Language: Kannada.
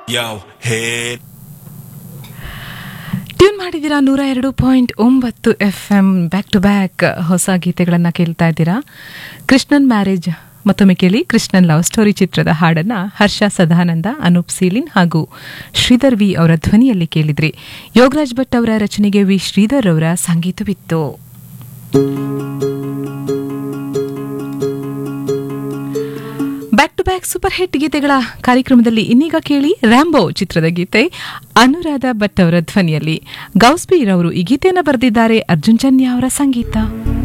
Yo, head. ಟ್ಯೂನ್ ಮಾಡಿದ್ದೀರಾ 102.9 FM ಬ್ಯಾಕ್ ಟು ಬ್ಯಾಕ್ ಹೊಸ ಗೀತೆಗಳನ್ನು ಕೇಳ್ತಾ ಇದ್ದೀರಾ. ಕೃಷ್ಣನ್ ಮ್ಯಾರೇಜ್ ಮತ್ತೊಮ್ಮೆ ಕೇಳಿ. ಕೃಷ್ಣನ್ ಲವ್ ಸ್ಟೋರಿ ಚಿತ್ರದ ಹಾಡನ್ನ ಹರ್ಷ ಸದಾನಂದ, ಅನೂಪ್ ಸೀಲಿನ್ ಹಾಗೂ ಶ್ರೀಧರ್ ವಿ ಅವರ ಧ್ವನಿಯಲ್ಲಿ ಕೇಳಿದ್ರಿ. ಯೋಗರಾಜ್ ಭಟ್ ಅವರ ರಚನೆಗೆ ವಿ ಶ್ರೀಧರ್ ಅವರ ಸಂಗೀತವಿತ್ತು. Back to back super hit ಗೀತೆಗಳ ಕಾರ್ಯಕ್ರಮದಲ್ಲಿ ಇನ್ನೀಗ ಕೇಳಿ ರ್ಯಾಂಬೋ ಚಿತ್ರದ ಗೀತೆ ಅನುರಾಧ ಭಟ್ ಅವರ ಧ್ವನಿಯಲ್ಲಿ. ಗೌಸ್ಬೀರ್ ಅವರು ಈ ಗೀತೆಯನ್ನು ಬರೆದಿದ್ದಾರೆ, ಅರ್ಜುನ್ ಜನ್ಯ ಅವರ ಸಂಗೀತ.